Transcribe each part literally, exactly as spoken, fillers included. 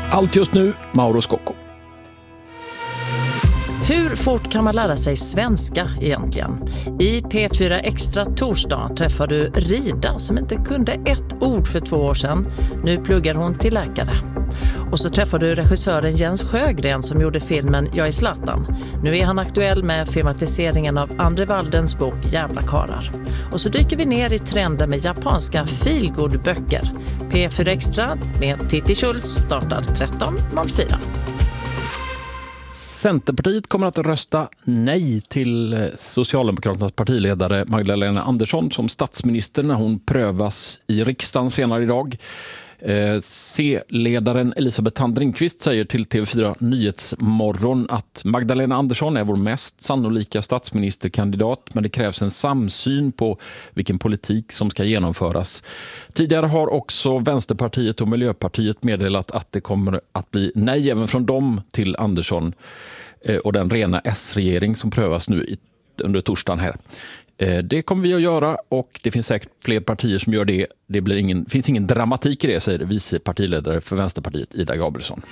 Allt just nu, Mauro Scocco. Hur fort kan man lära sig svenska egentligen? I P fyra Extra torsdag träffar du Rida som inte kunde ett ord för två år sedan. Nu pluggar hon till läkare. Och så träffar du regissören Jens Sjögren som gjorde filmen Jag är Zlatan. Nu är han aktuell med filmatiseringen av Andre Waldens bok Jävla karar. Och så dyker vi ner i trenden med japanska feelgood-böcker. P fyra Extra med Titti Schultz startar tretton noll fyra. Centerpartiet kommer att rösta nej till Socialdemokraternas partiledare Magdalena Andersson som statsminister när hon prövas i riksdagen senare idag. C-ledaren Elisabeth Tandringqvist säger till T V fyra Nyhetsmorgon att Magdalena Andersson är vår mest sannolika statsministerkandidat, men det krävs en samsyn på vilken politik som ska genomföras. Tidigare har också Vänsterpartiet och Miljöpartiet meddelat att det kommer att bli nej även från dem till Andersson och den rena S-regering som prövas nu under torsdagen här. Det kommer vi att göra och det finns säkert fler partier som gör det. Det blir ingen, finns ingen dramatik i det, säger vice partiledare för Vänsterpartiet Ida Gabrielsson.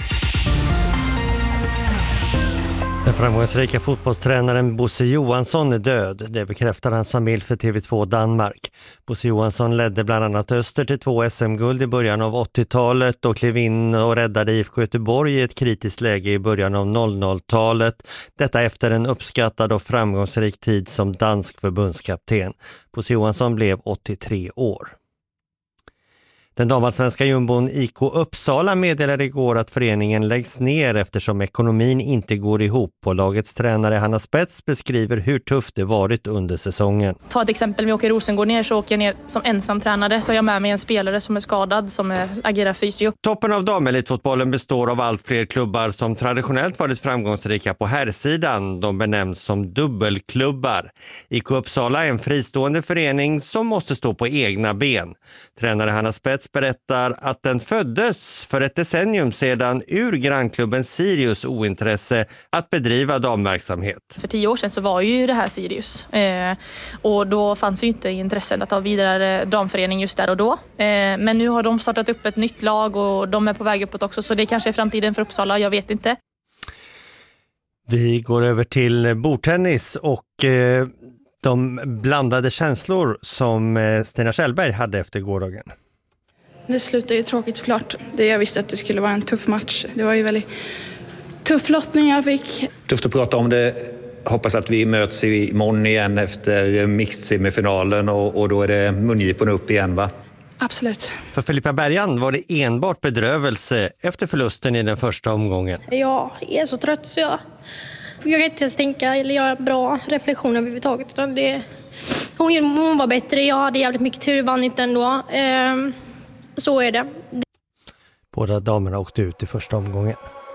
Den framgångsrika fotbollstränaren Bosse Johansson är död. Det bekräftar hans familj för T V två Danmark. Bosse Johansson ledde bland annat Öster till två S M-guld i början av åttiotalet och klev in och räddade I F K Göteborg i ett kritiskt läge i början av noll noll-talet. Detta efter en uppskattad och framgångsrik tid som dansk förbundskapten. Bosse Johansson blev åttiotre år. Den damallsvenska jumbon I K Uppsala meddelade igår att föreningen läggs ner eftersom ekonomin inte går ihop. Och lagets tränare Hanna Spets beskriver hur tufft det varit under säsongen. Ta ett exempel, om jag åker Rosengård ner så åker jag ner som ensam tränare. Så har jag med mig en spelare som är skadad, som är, agerar fysio. Toppen av damelitfotbollen består av allt fler klubbar som traditionellt varit framgångsrika på herrsidan. De benämns som dubbelklubbar. I K Uppsala är en fristående förening som måste stå på egna ben. Tränare Hanna Spets berättar att den föddes för ett decennium sedan ur grannklubben Sirius ointresse att bedriva damverksamhet. För tio år sedan så var ju det här Sirius eh, och då fanns ju inte intresset att ha vidare damförening just där och då. Eh, men nu har de startat upp ett nytt lag och de är på väg uppåt också, så det kanske är framtiden för Uppsala, jag vet inte. Vi går över till bordtennis och eh, de blandade känslor som eh, Stina Kjellberg hade efter gårdagen. Det slutade ju tråkigt såklart. Det jag visste att det skulle vara en tuff match. Det var ju väldigt tuff lottning jag fick. Tufft att prata om det. Hoppas att vi möts imorgon igen efter mixed-semifinalen och, och då är det mungiporna upp igen, va? Absolut. För Filippa Bergan var det enbart bedrövelse efter förlusten i den första omgången. Jag är så trött så jag, jag kan inte ens tänka eller göra bra reflektioner överhuvudtaget. Utan det, hon, hon var bättre, jag hade jävligt mycket tur, vann inte ändå. Ehm, så är det. Båda damerna åkte ut i första omgången.